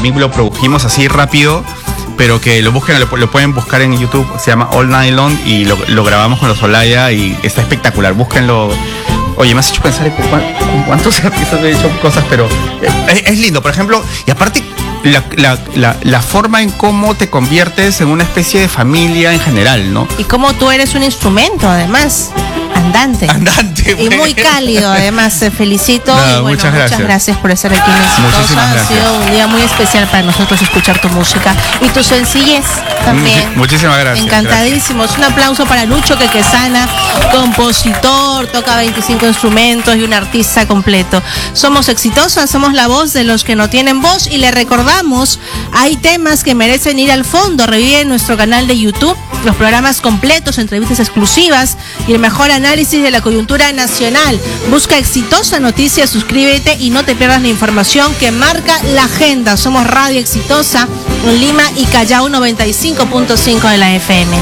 también lo produjimos así rápido, pero que lo busquen, lo pueden buscar en YouTube, se llama All Night Long y lo grabamos con los Olaya y está espectacular, búsquenlo. Oye, me has hecho pensar en con cuántos artistas he hecho cosas, pero es lindo, por ejemplo, y aparte la forma en cómo te conviertes en una especie de familia en general, ¿no? Y cómo tú eres un instrumento, además, andante. Y muy cálido, además, te felicito. No, y bueno, muchas gracias por estar aquí en Exitosa. Ha sido un día muy especial para nosotros escuchar tu música y tu sencillez también. Muchísimas gracias. Encantadísimos. Un aplauso para Lucho Quequesana, compositor, toca 25 instrumentos y un artista completo. Somos Exitosas, somos la voz de los que no tienen voz y le recordamos, hay temas que merecen ir al fondo. Revive en nuestro canal de YouTube los programas completos, entrevistas exclusivas y el mejor análisis de la coyuntura nacional. Busca Exitosa Noticias, suscríbete y no te pierdas la información que marca la agenda. Somos Radio Exitosa en Lima y Callao 95.5 de la FM.